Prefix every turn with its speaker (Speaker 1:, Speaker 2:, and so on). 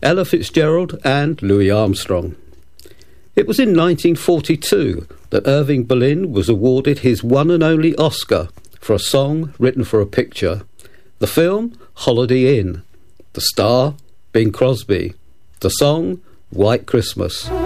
Speaker 1: Ella Fitzgerald and Louis Armstrong. It was in 1942 that Irving Berlin was awarded his one and only Oscar for a song written for a picture. The film, Holiday Inn. The star, Bing Crosby. The song, White Christmas.